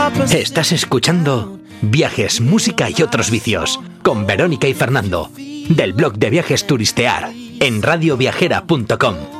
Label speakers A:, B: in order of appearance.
A: Estás escuchando Viajes, Música y Otros Vicios con Verónica y Fernando del blog de Viajes Turistear en radioviajera.com.